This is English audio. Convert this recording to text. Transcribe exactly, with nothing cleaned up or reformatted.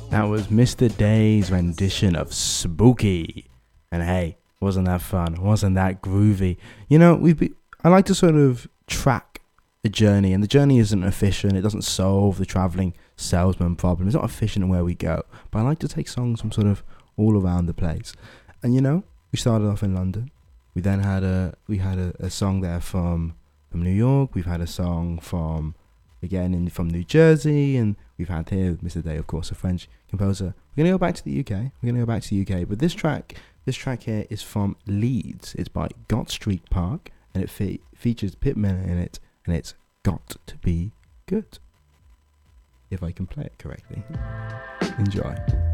That was Mister Day's rendition of Spooky. And hey, wasn't that fun? Wasn't that groovy? You know, we've be, I like to sort of track a journey, and the journey isn't efficient. It doesn't solve the traveling salesman problem. It's not efficient in where we go. But I like to take songs from sort of all around the place. And you know, we started off in London. We then had a we had a, a song there from from New York. We've had a song from again in from New Jersey, and we've had here Mister Day, of course, a French composer. We're gonna go back to the U K. We're gonna go back to the U K. But this track, this track here is from Leeds. It's by Gott Street Park, and it fe- features Pip Miller in it, and it's got to be good. If I can play it correctly. Enjoy.